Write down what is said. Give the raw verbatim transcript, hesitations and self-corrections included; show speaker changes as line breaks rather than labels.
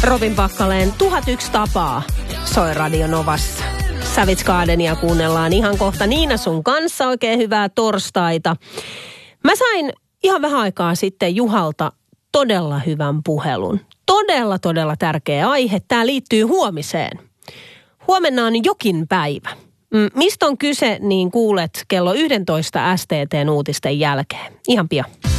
Robin Packaleen tuhat yksi tapaa soi Radio Novassa. Savage Gardenia kuunnellaan ihan kohta. Niina sun kanssa, oikein hyvää torstaita. Mä sain ihan vähän aikaa sitten Juhalta todella hyvän puhelun. Todella, todella tärkeä aihe. Tämä liittyy huomiseen. Huomenna on jokin päivä. Mistä on kyse, niin kuulet kello yksitoista S T T:n uutisten jälkeen. Ihan pian.